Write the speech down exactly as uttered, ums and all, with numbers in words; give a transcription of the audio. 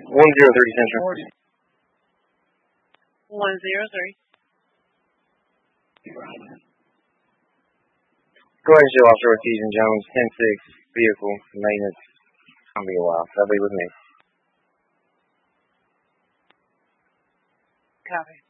one zero thirty Central. One zero three. Go ahead and show Officer Ortiz and Jones, ten six, vehicle, maintenance. I'll be a while. That'll be with me. Copy.